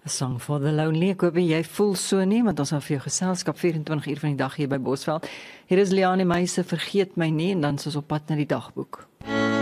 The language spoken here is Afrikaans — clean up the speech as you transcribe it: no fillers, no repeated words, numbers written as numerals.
'n Song for the Lonely. Ek hoop jy voel so nie, want ons het vir jou geselskap 24 uur van die dag hier by Bosveld. Hier is Liane Meise, vergeet my nie, en dan is ons op pad na die dagboek.